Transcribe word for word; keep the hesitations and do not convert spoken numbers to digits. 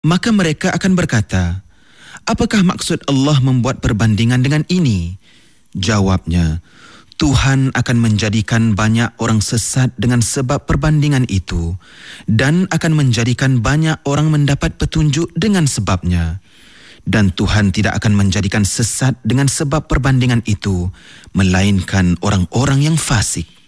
Maka mereka akan berkata, apakah maksud Allah membuat perbandingan dengan ini? Jawabnya, Tuhan akan menjadikan banyak orang sesat dengan sebab perbandingan itu dan akan menjadikan banyak orang mendapat petunjuk dengan sebabnya. Dan Tuhan tidak akan menjadikan sesat dengan sebab perbandingan itu, melainkan orang-orang yang fasik.